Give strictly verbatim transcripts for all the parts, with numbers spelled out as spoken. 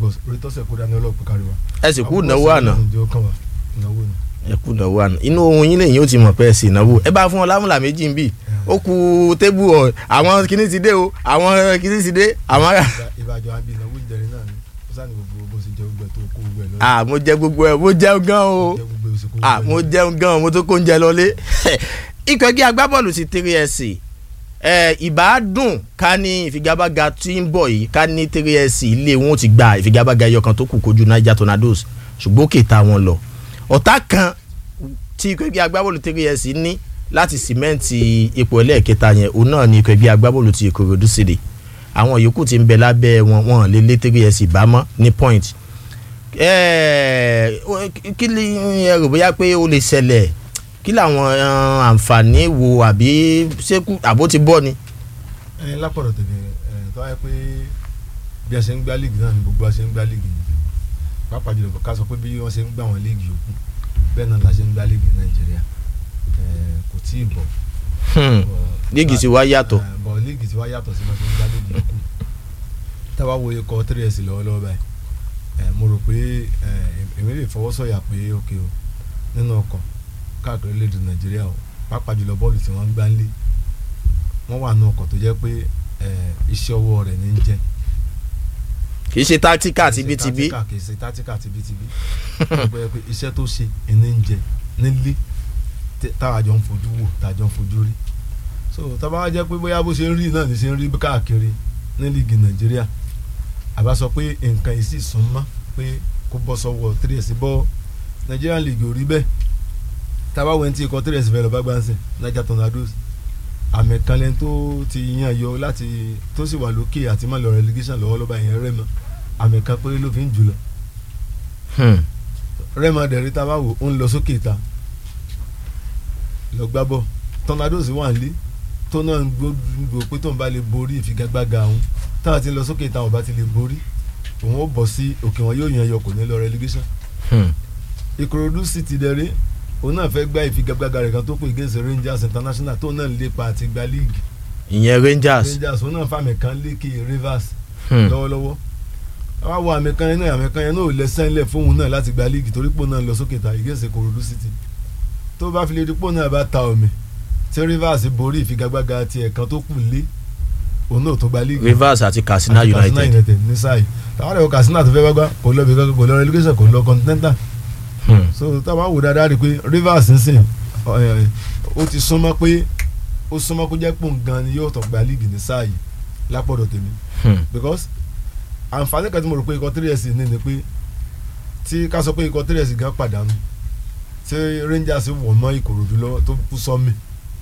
course orí tọ́sẹ̀ kó dání ọlọ́pàá káríwá. ẹ sì kú ìnáwó àná ìnáwó ni. ẹ kú ìnáwó àná inú ohun yín lẹ́yìn ó ti mọ̀ pé ẹ sì ìnáwó ẹ bá fún ọ lámùlà méjì ń bì ó ku tébù ọ àwọn kinní ti dé o àwọn kinní ti dé àwọn. ìbàjọ́ àbí ìnáwó ìjẹrin náà ni ó sáà ní gbogbo bó ṣe jẹ gbogbo ẹ̀ tó kó gbogbo ẹ̀ lọ. ah mo jẹ gbogbo ẹ mo jẹun gan o ah mo jẹun gan mo tó kó oúnjẹ lọlé ikọ̀ ẹgbẹ́ agbábọ́ọ̀lù ti three S ẹ ìbádùn ká ní ìfigagbága tí ń bọ̀ yìí ká ní three S ilé wọn ti gba ìfigagbága ẹyọ kan tó kù kojú Niger Tornadoes ṣùgbọ́n kèta wọn lọ ọ̀tá kan tí ikọ̀ ẹgbẹ́ agbábọ́ọ̀lù three S ní láti sìmẹ́ǹtì ipò ẹlẹ́ẹ̀kẹta yẹn òun náà ní ikọ̀ ẹgbẹ́ agbábọ́ọ̀lù ti Ìkòròdú City àwọn yòókù ti ń bẹ lábẹ́ wọn wọn lè lé three S ìbámọ́ ní point kí ni ẹ rò bóyá pé ó lè ṣẹlẹ̀ kí làwọn àǹfààní wo àbí ṣékù àbó ti bọ́ ni. ẹ lápọ̀dọ̀ tẹ̀lé ẹ tó wáyé pé bí a ṣe ń gbá líìgì náà ni gbogbo a ṣe ń gbá líìgì yìí pàápàá jùlọ ká sọ pé bí wọ́n ṣe ń gbá wọn líìgì yòókù bẹ́ẹ̀ náà la ṣe ń gbá líìgì Nàìjíríà kò tí ì bọ̀. líìgì ti wá yàtọ̀. bọ̀ líìgì ti wá yàtọ̀ sí bá ṣe ń gbá líìgì yòókù táwa wo ikọ̀ three S lọ́wọ́lọ́wọ́ báyìí mo rò pé èmi lè fọwọ́ sọ̀yà pé ókè o nínú ọkọ̀ káàkiri lédè Nàìjíríà o pàápàá jùlọ bọ́ọ̀lù tí wọ́n ń gbá ń lé wọ́n wà ní ọkọ̀ tó jẹ́ pé iṣẹ́ ọwọ́ rẹ̀ ní í jẹ́. kì í ṣe tátíkà tibítibí. kì í ṣe tátíkà tibítibí gbogbo ẹ pé iṣẹ́ tó ṣe ní ń jẹ nílé táwa jọ ń fojú wò táwa jọ ń fojú rí so táwa wá jẹ́ pé bóyá bó ṣe ń rí náà ní ṣe ń rí káàkiri ní líìgì Nàìjíríà àbá sọ pé nǹkan yìí sì sún mọ́ pé kó bọ́ sọ́wọ́ three S bọ́ Nigerian League ò rí bẹ́ẹ̀ tábà wẹ́n tí ikọ̀ three S fẹ́ lọ bá gbáǹsẹ̀ Niger Tornadoes àmì kan lẹ́ni tó ti yan yọ láti tó sì wà lókè àti má lọ relegation lọ́wọ́ lọ́ba yẹn Rẹ́mọ àmì kan péré ló fi ń jù lọ. Rẹ́mọ dẹ̀rí tábà wò ó ń lọ sókè ta lọ gbá bọ̀ Tornadoes wà ń lé tó náà ń gbó pé tó ń bá lè borí ìfigagbága òun táwọn ti lọ sókè ta wọn bá ti lè borí òun ó bọ̀ sí òkè wọn yóò yan yọ kò ní lọ relegation. Ìkòròdú City dẹ̀rí òun náà fẹ́ gbá ìfigagbága rẹ̀ kan tó kù against Rangers International tó náà lépa àti gba league. ìyẹn Rangers. Rangers òun náà fàmì kan lékè Rivers lọ́wọ́lọ́wọ́. àwa wo àmì kan yẹn náà àmì kan yẹn náà ò lẹ́sẹ̀ ńlẹ̀ fóun náà láti gba league torí pò náà lọ sókè ta against Ìkòròdú City. tó bá fi lè dípò náà bá ta omi tí Rivers borí ìfigagbága tiẹ̀ kan tó kù lé òun náà tó gba league. Rivers àti Katsina United. Katsina United ní sáyì táwọn ẹ̀rọ Katsina tó fẹ́ bá gbá kò lọ bí kò lọ relegation kò lọ continental. Hmm. so táwa wò dáadáa rí i pé Rivers ń sìn ó ti súnmọ́ pé ó súnmọ́ kó jẹ́ pòun gan ni yóò tọ̀ gba league ní sáà yìí lápọ̀dọ̀ tèmi because àǹfààní kan tí mo rò pé ikọ̀ three S ní ni pé tí ká sọ pé ikọ̀ three S gan pàdánù tí Rangers wọ̀ mọ́ Ìkòròdú lọ́wọ́ tó kú sọ́mi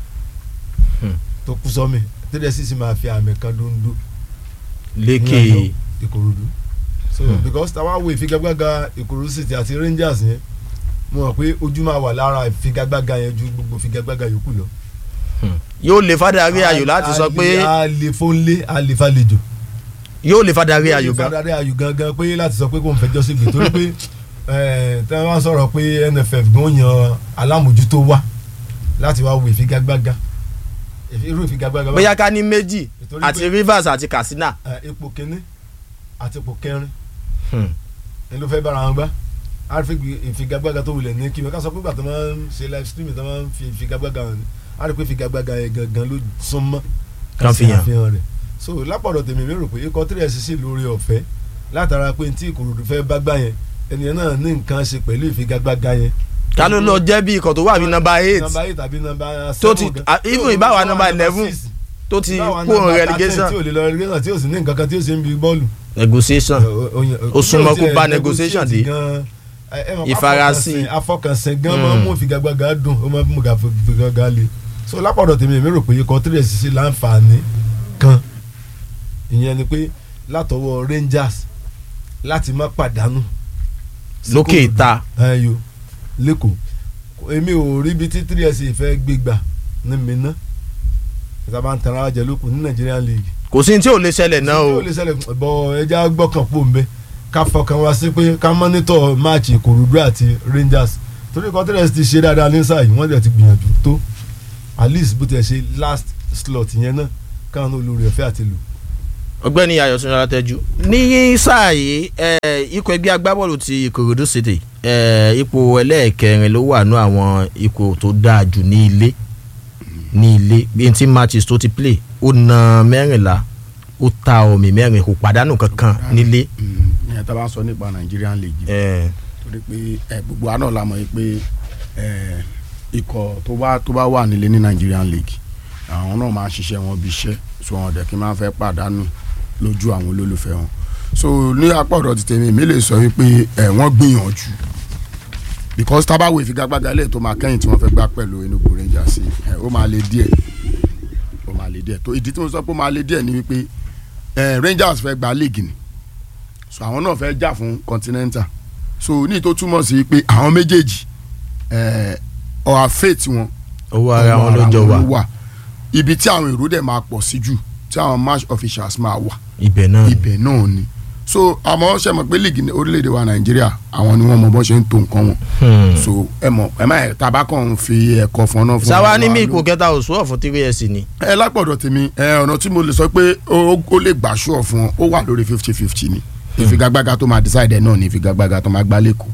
tó kú sọ́mi three S sì máa fi àmì kan dúndú lékè Ìkòròdú so hmm. because táwa wo ìfigagbága Ìkòròdú City àti Rangers yẹn mo mọ̀ pé ojú máa wà lára ìfigagbága yẹn ju gbogbo ìfigagbága yòókù lọ. yóò lè fadarí ayò láti sọ pé a lè fónlé a lè falejò. yóò lè fadarí ayò gan. yóò lè fadarí ayò gangan pé láti sọ pé kò ń fẹjọ́ sí gbè torí pé tí wọ́n sọ̀rọ̀ pé N F F gan yan alámòjútó wá láti wá wo ìfigagbága irú ìfigagbága. bóyá ká ní méjì àti Rivers àti Katsina. ipò kínní àti ipò kẹrin ẹni ló fẹ́ bára wọn gbá àrífẹ́ ìfigagbága tó wulẹ̀ ní kí wọ́n ká sọ pé gbà tó máa ń ṣe live stream tó máa ń fi ìfigagbága hàn ní àrífẹ́ ìfigagbága yẹn gangan ló súnmọ́ kan fi hàn rẹ̀ so lápọ̀dọ̀ tèmi mi rò pé ikọ̀ three S sì lórí ọ̀fẹ́ látara pé tí Ìkòròdú fẹ́ bá gbá yẹn ẹnìyẹn náà ní nǹkan ṣe pẹ̀lú ìfigagbága yẹn. ká ló lọ jẹ́ bí ikọ̀ tó wà ní nọ́mbà eight nọ́mbà eight àbí nọ́mbà seven tó ti even ìbáwa nọ́mbà eleven tó ti kó relegation tí ò lè lọ relegation tí ò sì ní nǹkan kan tí ò sì ń bi bọ́ọ̀lù. negotiation ó súnmọ́ kó bá negotiation dé ìfarasí afọkànsìn gan máa ń mú ìfigagbága dùn ó máa ń mú ìfigagbága le so lápọ̀dọ̀ tèmi mi rò pé ikọ̀ three S sí láǹfààní kan ìyẹn ni pé látọwọ́ Rangers láti má pàdánù lókè ìta ẹyọ lẹ́kọ̀ọ́ èmi ò rí ibi tí three S fẹ́ gbégbà ní Minna ìta bá ń tara wájà lókun ní Nigerian League. kò sí ní tí ò lè ṣẹlẹ̀ náà o. kò sí ní tí ò lè ṣẹlẹ̀ bọ̀ ẹja gbọ́kàn pò ń bẹ ká fọkàn wá sí pé ká mọ́nítọ̀ máàcì Ìkòròdú àti Rangers torí ikọ̀ three S ti ṣe dáadáa ní sáà yìí wọ́n dẹ̀ ti gbìyànjú tó at least bó ti ẹ̀ ṣe last slot yẹn náà káwọn olórí ọ̀fẹ́ àti lò ọ̀gbẹ́ni Ayọ̀túndé Ọlátẹ́jú ní sáà yìí ikọ̀ ẹgbẹ́ agbábọ́ọ̀lù ti Ìkòròdú City ipò ẹlẹ́ẹ̀kẹrin ló wà ní àwọn ipò tó dáa jù ní ilé ní ilé bíi tí matches tó ti play ó na mẹ́rìnlá ó ta omi mẹ́rin kò pàdánù kankan nílé. ìyẹn tá a bá sọ nípa Nigerian League torí pé gbogbo àná la mọ̀ pé ikọ̀ tó bá tó bá wà nílé ní Nigerian League àwọn náà máa ṣiṣẹ́ wọn bí iṣẹ́ so wọn dẹ̀ kí n máa fẹ́ pàdánù lójú àwọn olólùfẹ́ wọn so ní apá ọ̀dọ̀ ti tèmi mi lè sọ wípé ẹ̀ wọ́n gbìyànjú because tábàwò ìfigagbága lè tó máa kẹ́yìn tí wọ́n fẹ́ gbá pẹ̀lú Enugu Rangers ẹ̀ ó máa le díẹ̀ ó máa le díẹ̀ tó ìdí tí mo sọ pé ó máa le díẹ̀ ni wípé ẹ̀ Rangers fẹ́ gba league ni so àwọn náà fẹ́ jà fún continental so ní tó túmọ̀ sí pé àwọn méjèèjì ẹ̀ ọ̀hà faith wọn owó ara wọn lọ́jọ́ wà ibi tí àwọn èrò dẹ̀ máa pọ̀ sí jù tí àwọn match officials máa wà ibẹ̀ náà ibẹ̀ náà ni so àmọ́ ṣe mọ̀ pé league ní orílẹ̀-èdè wa Nàìjíríà àwọn ni wọ́n mọ bọ́ ṣe ń to nǹkan wọn so ẹ mọ̀ ẹ má ẹ tàbá kàn ń fi ẹ̀kọ́ fún ọ náà fún sáwa ní mi ipò kẹta òṣù ọ̀fun tí rí ẹ̀sìn ni. ẹ lápọ̀dọ̀ tèmi ẹ ọ̀nà tí mo lè sọ pé ó lè gbà ṣú ọ̀ fún ọ ó wà lórí fifty fifty ni ìfigagbága tó máa decide ẹ̀ náà ni ìfigagbága tó máa gbá lẹ́kọ̀ọ́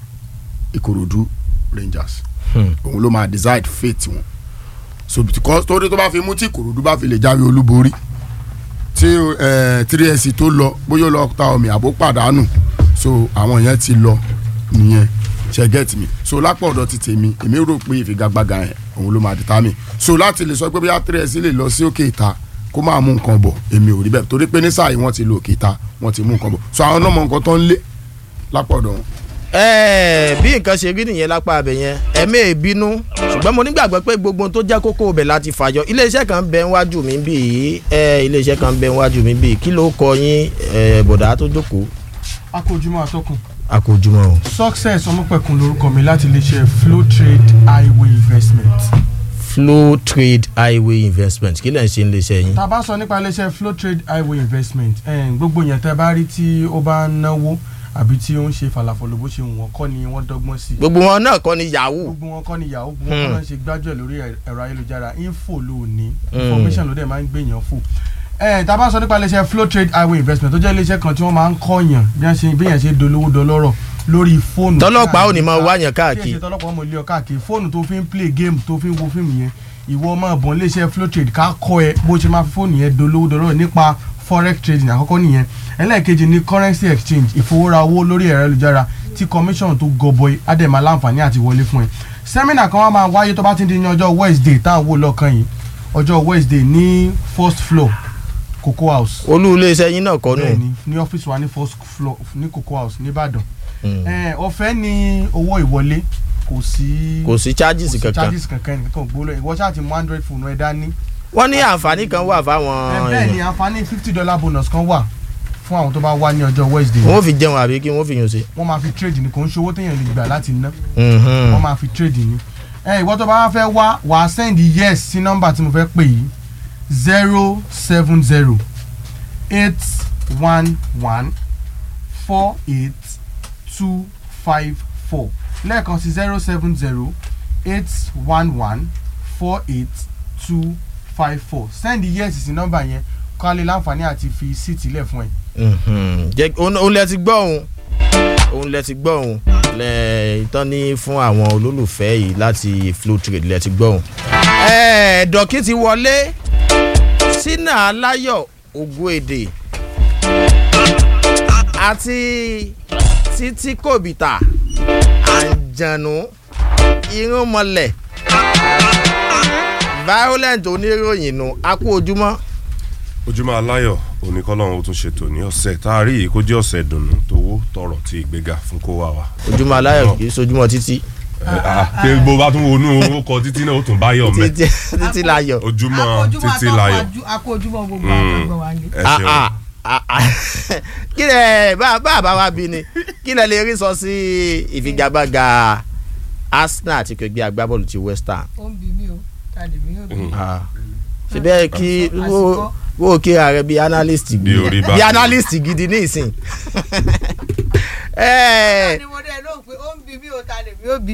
Ìkòròdú Rangers òun ló máa decide fate wọn so because torí tó bá fi mú tí Ìkòròdú bá fi lè jáwé olúborí tí three S tó lọ bóyá lọ ta omi àbó pàdánù so àwọn yẹn ti lọ nìyẹn ṣe get me so lápò ọ̀dọ̀ ti tèmi èmi rò pé ìfigagbága yẹn òun ló máa determine so láti lè sọ pé bóyá three S lè lọ sí òkè ìta kó máa mú nǹkan bọ̀ èmi ò rí bẹ́ẹ̀ torí pé ní sáà yìí wọ́n ti lo òkè ìta wọ́n ti mú nǹkan bọ̀ so àwọn náà mọ nǹkan tó ń lé lápò ọ̀dọ̀ wọn. ẹẹ bí nǹkan ṣe rí nìyẹn lápá abẹ yẹn ẹmí ìbínú ṣùgbọ́n mo nígbàgbọ́ pé gbogbo tó jẹ́ kókó ọbẹ̀ láti fàyọ iléeṣẹ́ kan bẹ níwájú mi bíi ẹ iléeṣẹ́ kan bẹ níwájú mi bíi kí ló kọ yín ẹ bọ̀dá tó jókòó. akójúmọ́ àtọkùn. akójúmọ́ o. Success ọmọpẹ̀kun lórúkọ mi láti iléeṣẹ́ Flow Trade Highway Investment. Flow Trade Highway Investment kí lẹ̀ ń ṣe iléeṣẹ́ yín. tá a bá sọ nípa iléeṣẹ́ Flow Trade Highway Investment gbogbo yẹn tẹ́ bá rí tí ó bá ń náwó àbí tí ó ń ṣe falafolo bó ṣe wọ́n kọ́ ni wọ́n dọ́gbọ́n sí. gbogbo wọn náà kọ́ ni yahoo. gbogbo wọn kọ́ ni yahoo gbogbo wọn náà ṣe gbájúẹ̀ lórí ẹ̀rọ ayélujára info ló ní information ló dẹ̀ máa ń gbèyàn fò. ẹ tá a bá sọ nípa iléeṣẹ́ Flow Trade Highway Investment tó jẹ́ iléeṣẹ́ kan tí wọ́n máa ń kọ́yàn bí wọ́n ṣe bí yẹn ṣe dolówó dọlọ́rọ̀ lórí fóònù. tọ́lọ́pàá ò ní máa wáyàn káàkiri. tọ́lọ́pàá ò ní lé ọ káàkiri fóònù tó fi ń play game tó fi ń wo fíìmù yẹn ìwọ máa bọ̀ iléeṣẹ́ Flow Trade ká kọ́ ẹ bó ṣe máa fi fóònù yẹn dolówó dọlọ́rọ̀ nípa forex trading àkọ́kọ́ nìyẹn ẹlẹ́ẹ̀kejì ní currency exchange ìfowóra owó lórí ẹ̀rọ ayélujára tí commission tó gọbọi adẹ̀mà láǹfààní àti wọlé fún ẹ. sẹ́mínà kan wá máa wáyé tó bá ti di ní ọjọ́ Wednesday tá à ń wò lọ́kàn yìí ọjọ́ Wednesday ní first floor Cocoa House. olú iléeṣẹ́ yín náà kọ́ nù. bẹ́ẹ̀ni ní ọ́fíìsì wa ní first floor ní Cocoa House nìbàdàn. ọ̀fẹ́ ni owó ìwọlé kò sí kò sí charges kankan kò sí charges kankan nìkan gbóló ìwọ ṣáà ti mú android phone ẹ dání. wọ́n ní àǹfààní kan wà fáwọn. bẹ́ẹ̀ ni àǹfààní fifty dollar bonus kan wà fún àwọn tó bá wá ní ọjọ́ Wednesday. wọ́n fi jẹun àbí kí wọ́n fi yàn sí. wọ́n máa fi trade ní kò ń ṣòwò téèyàn lè gbà láti ná. wọ́n máa fi trade ní. ẹ ìwọ tó bá wá fẹ́ wá wà á send yes sí nọ́mbà tí mo fẹ́ pè yìí zero seven zero eight one one four eight two five four lẹ́ẹ̀kan sí zero seven zero eight one one four eight two five four send yes sí nọ́mbà yẹn kọ́ lè láǹfààní àti fi síìtì lẹ̀ fún ẹ. òun lẹ ti gbọ́ òun òun lẹ ti gbọ́ òun lẹ ìtàn ní fún àwọn olólùfẹ́ yìí láti Flow Trade lẹ ti gbọ́ òun. dọ̀kí ti wọlé Sínà Aláyọ̀ Ògúèdè àti Títí Kòbìtà Àǹjànú Irúnmọlẹ̀ Violent oníròyìn nù a kú ojúmọ́. ojúmọ́ aláyọ̀ oníkọ́lọ́run ó tún ṣètò ní ọ̀sẹ̀ tá a rí yìí kó jẹ́ ọ̀sẹ̀ dùnú tówó tọrọ tí ìgbéga fún kó wà wá. ojúmọ́ aláyọ̀ kì í sojúmọ́ títí. pé bó bá tún wọnú ó kọ títí náà ó tún bá yọ̀ mẹ́. títí láyọ̀. ojúmọ́ títí láyọ̀. akó ojúmọ́ gbogbo àwọn àgbà wa ni. ẹ ṣeun. kí lẹ bá bá wa bí ni kí lẹ lè rí sọ sí ìfigagbága Arsenal àti ẹgbẹ́ agbábọ́ọ̀lù ti West Ham. ó ń bí mi o tàbí mi ò bí. ṣe bẹ́ẹ̀ kí wo kí ààrẹ bíi analyst gidi bíi analyst gidi ní ìsìn. ni mo dẹ́ lóhùn pé ó ń bí mi ò tàbí mi ò bí.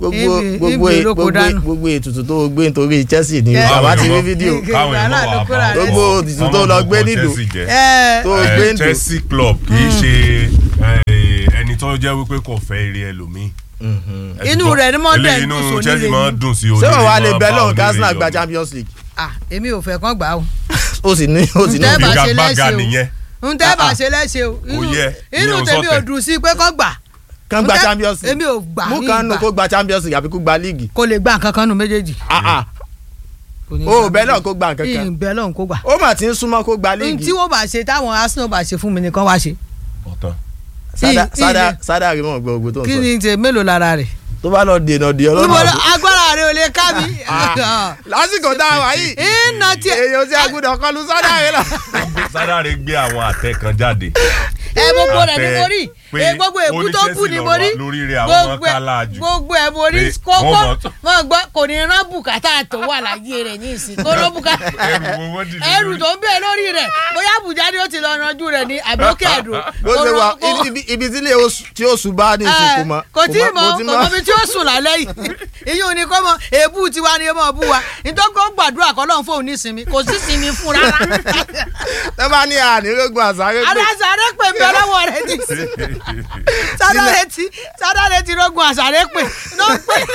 gbogbo Ibi- gbogbo ibi olóko gbogbo dànù. gbogbo ètùtù tó gbé nítorí Chelsea ni Yeah. bàbá ti rí Káwọn fídíò èèyàn- káwọn èèyàn wà Gbogbo bá gbogbo òtítù tó lọ gbé nílùú. ẹ tó Eh, gbé nílùú. Chelsea club kì í ṣe eh, ẹni tó jẹ́ wípé kò fẹ́ eré ẹlòmíì. Ẹ ti Inú gbọ́? rẹ̀ ni mọ́ dẹ̀ Eléyìí ń dùn inú sóní Chelsea rẹ̀ máa ni. ń dùn sí ṣé onílé wọn wá lè máa bẹ bá lọ́hùn onílé kásínà yọ. gba Champions League ah èmi ò fẹ́ kán gbà ó ó sì ní ó sì ní Ǹjẹ́ bá ṣe Ìfigagbága lẹ́sẹ̀ o. nìyẹn. n tẹ́ bá ṣe lẹ́sẹ̀ o Ó yẹ, inú ìyẹn ò tèmi ò sọ̀tẹ̀. dùn sí pé kán gbà kán gba Ǹjẹ́- Champions League èmi ò gbà mú ní kan nù ìgbà. kó gba Champions League àbí kó gba league kò lè gbà nǹkan kan nù méjèèjì. ah ah Kò ní ó gbà bẹ méjèèjì. náà kó gba nǹkan kan ìyìn bẹ́ẹ̀ lọ́hùn kó gbà. ó mà ti ń súnmọ́ kó gba n league tí wọ́n bá ṣe táwọn Arsenal bá ṣe fún mi nìkan wá ṣe Ọ̀tán. Sada- Ì- Sada- ìyìn- Sada rí mọ̀ gbọ́ ogun tó ń kí sọ ni ṣe mélòó lára rẹ̀. tó bá lọ dènà dè níbo ọlọ́run ló- agbára rẹ̀ ò lè ká mi. lásìkò tá a wà yìí iná tiẹ̀ èèyàn tí a gbọ́dọ̀ kọlu Sada rẹ lọ. Sádàrè gbé àwọn àtẹ kan jáde. ẹ gbogbo rẹ̀ ni Àtẹ mo rí pé ẹ gbogbo èkú tó kù ni mo rí oní Chelsea lọ wá lórí rẹ̀ àwọn ọmọ gbogbo ẹ- kálá jù. gbogbo ẹ mo rí Pé kókó wọ́n mọ̀- mọ gbọ́ kò ní rán bùkátà tó wà láyé rẹ̀ ní ìsìn kó ló bùkátà Ẹrù wo wọ́n dìde ẹrù lórí. tó ń bẹ lórí rẹ̀ bóyá Àbújá ni ó ti lọ ranjú rẹ̀ ní àbókè ẹ̀dùn. bó ṣe wà ibi- ibi- ibi tí ilé oṣù- tí oṣù bá ní ìsìnkú mọ kò tí ì mọ kò mọ ibi tí ó sùn lálẹ́ yìí ìyún ni kò mọ èébú tiwa ni ó mọ bú wa nítorí kó gbàdúrà kọ́ lọ́n fóun ní sinmi kò sí sinmi fún rárá. ẹ bá ní ànírógun àsáré pé adásáré pè ń bẹ lọ́wọ́ rẹ̀ ní sádàrẹ́ ti sádàrẹ́ ti rógun àsáré pè ló ń pè.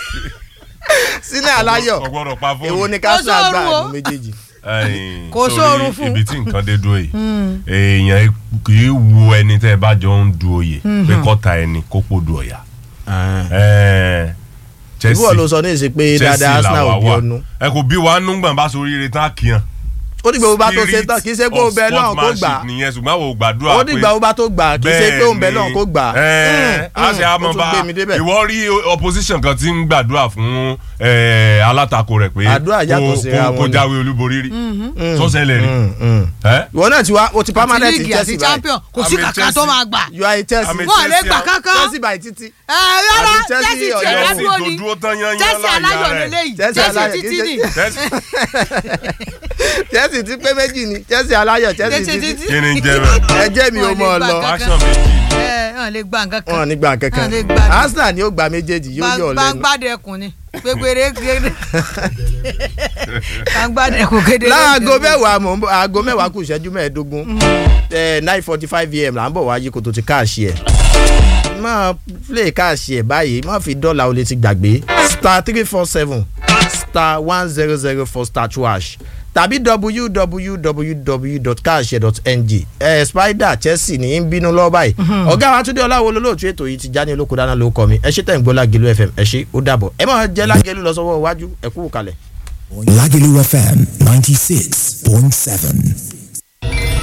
sílẹ̀ aláyọ̀ Ọgbọ́dọ̀ pa fóònù. èwo ni kásínà Kò gbà sóorun o. ní méjèèjì. Ẹ̀yin, Kò sórí sóorun fún. ibi tí nǹkan dé dúró yìí èèyàn kì í wo ẹni tẹ́ ẹ bá jọ ń du oyè pé kọ́ta ẹni kó pò du ọ̀yà. Ẹ̀ẹ́, Chelsea ìwọ ló sọ ní ìsìn pé dáadáa Chelsea Arsenal làwa ò bí wà. ọnu ẹ kò bí wa nùgbọ̀n bá sórí ire tán kíyan. ó dìgbà wo bá tó ṣe tán kì í ṣe pé òun bẹ náà kó gbà sportsmanship nìyẹn ṣùgbọ́n àwọn ò gbàdúrà pé ó dìgbà wo bá tó gbà kì í ṣe pé òun bẹ náà kó gbà. ẹ á ṣe ó àmọ́ tún bá gbé mi débẹ̀. ìwọ rí opposition kan tí ń gbàdúrà fún eh, alátakò rẹ̀ pé Àdúrà yàtọ̀ kó- síra kó- wọn kó ni. jáwé olúborí rí tó ṣẹlẹ̀ rí. Mm, mm. Ẹ́? ìwọ náà ti wá o ti àti permanent líìgì Chelsea àti báyìí champion kò sí Àmì kàkà Chelsea. tó máa gbà. you are a Chelsea Àmì wọn ò lè Chelsea gbà a- kankan. Chelsea by títí. ẹ rárá Àbí Chelsea Chelsea tiẹ̀ Ọ̀yọ́. dádúró Chelsea ni tó dúró tán yán yán Chelsea láyà aláyọ̀ rẹ̀. lélẹ́yìí Chelsea Chelsea aláyọ̀, títí kì í ni Chelsea- Chelsea ti pé méjì ni Chelsea aláyọ̀ Chelsea Chelsea títí. títí. kí ni jẹ́ bẹ́ẹ̀? ẹ jẹ́ mi ò Wọn mọ̀ lè ọ gbà lọ kankan. action méjì. ẹ wọn lè gbà nǹkan wọn kan ní gbà Wọn lè kankan gbà ní. Arsenal ni ó gba méjèèjì yóò yọ ọ lẹ́nu. gbangbadẹkùn ni gbẹgbẹrẹ gbẹgbẹrẹ gbangbadẹkùn kedere. láago mẹ́wàá mọ̀ ń bọ̀ aago mẹ́wàá kù ìṣẹ́jú mẹ́ẹ̀ẹ́dógún nine forty five am là ń bọ̀ wáyé kó tó ti káàṣì ẹ̀ máa play káàṣì ẹ̀ báyìí má fi dọ́là o lè ti gbàgbé star three four seven star one zero zero four star two hash tàbí w w w dot cash dot n g ẹ spider Chelsea ní ń bínú lọ́ọ́ báyìí ọ̀gá wa Túndé Ọláwo olóòtú ètò yìí ti já ní olóko dáná ló kọ́ mi ẹ ṣe tẹ̀ ń gbọ́ Lágelú F M ẹ ṣe ó dàbọ̀ ẹ máa jẹ́ Lágelú lọ sọ́wọ́ iwájú ẹ kú kalẹ̀. Lagelu F M ninety-six point seven.